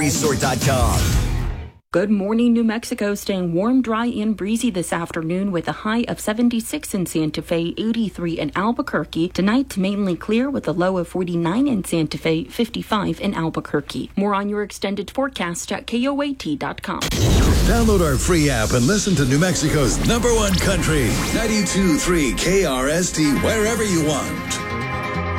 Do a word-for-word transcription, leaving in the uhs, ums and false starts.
resort dot com. Good morning, New Mexico. Staying warm, dry, and breezy this afternoon with a high of seventy-six in Santa Fe, eighty-three in Albuquerque. Tonight, mainly clear with a low of forty-nine in Santa Fe, fifty-five in Albuquerque. More on your extended forecast at K O A T dot com. Download our free app and listen to New Mexico's number one country, ninety-two point three K R S T, wherever you want.